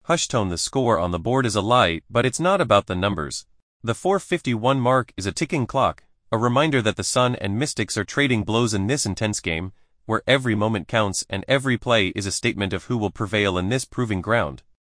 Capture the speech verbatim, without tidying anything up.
Hushtone, the score on the board is a lie, but it's not about the numbers. The four fifty-one mark is a ticking clock, a reminder that the Sun and Mystics are trading blows in this intense game, where every moment counts and every play is a statement of who will prevail in this proving ground.